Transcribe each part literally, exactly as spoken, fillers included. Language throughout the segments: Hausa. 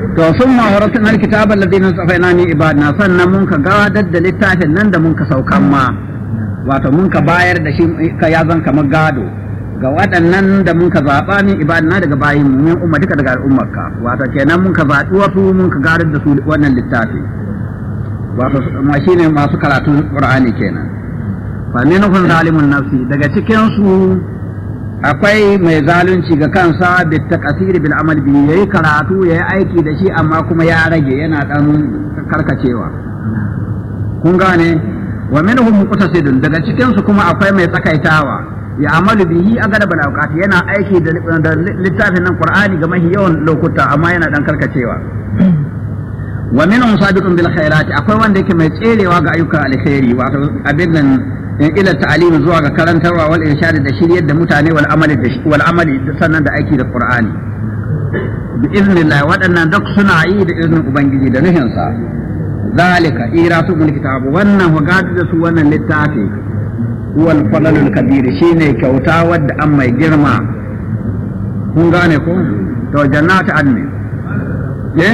to sun ma'auratun alkitabar ladina tsafaina ni ibadna sannan mun ka gadar da littafin nan da mun ka saukan ma wato mun ka bayar da shi ka ya zan kamar gado ga waɗannan da mun ka zaɓa min ibadna daga bayin mu min umma duka daga al'ummarka wato kenan mun ka zaɓi wasu mun ka gadar da su wannan littafi wato ma shine masu karatun qur'ani kenan fa minhum zalimun nafsi daga cikin su akwai mai zalunci ga kansa bi takasiri bil amal bi yayi karatu yayi aiki da shi amma kuma ya rage yana dan karkacewa kun gane wa minhum muqtasidun daga cikin su kuma akwai mai tsakaitawa ya amalu bihi agada bal awqati yana aiki da littafin nan qur'ani ga mahi yawan lokuta amma yana dan karkacewa wa minhum sabiqun bil khairati akwai wanda yake mai tserewa ga ayyukan alkhairi wato abin nan ila ta'alimi zuwa ga karantarwa wal irshad da shiryar da mutane wal amali da wal amali sannan da aiki da qur'ani bi iznillah wadannan duk suna yi da iznin ubangiji da nuhin sa zalika iratu min kitab wannan hugadu da su wannan littafi wal fadlul kabir shine kyauta wadda an mai girma kun gane ko to jannatu adni eh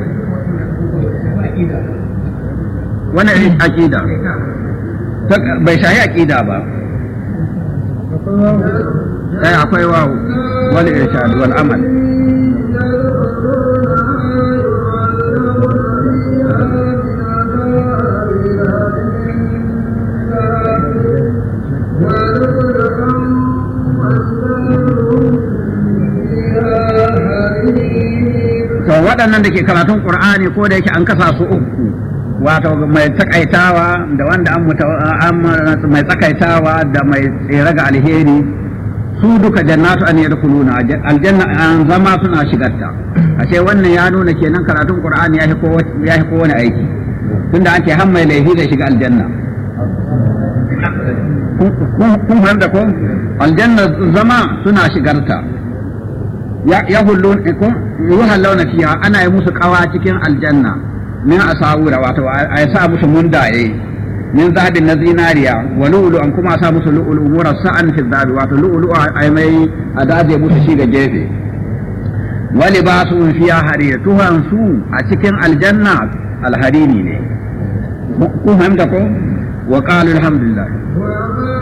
wannan aqida bai shahi aqida ba sai akwai wawu wal irshad wal amal to waɗannan da ke karatun qur'ani ko da yake an kasa su uku wato mai takaitawa da wanda an mai tsakaitawa da mai tsere ga alheri su duka jannatu an yadkhuluna aljanna an zama suna shigarta ashe wannan ya nuna kenan karatun qur'ani ya ko ya ko wani aiki tunda an ce har mai laifi zai shiga aljanna kun fahimta ko aljanna zama suna shigarta ya hullun ko yuhallawna fiha ana yi musu kawa cikin aljanna min asawura wato a sa musu mundaye min zahabin na zinariya wa lu'lu an kuma sa musu lu'lu murassa'an fi zahabi wato lu'lu ay mai adaje musu shi ga gefe wa libasun fiha harir tuhan su a cikin aljanna alharini ne ku fahimta ko wa qalu alhamdulillah